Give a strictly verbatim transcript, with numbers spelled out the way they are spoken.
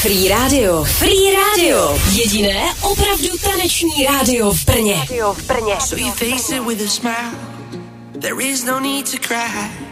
Free Radio. Free Radio. Jediné opravdu taneční rádio v Brně. So you face it with a smile. There is no need to cry.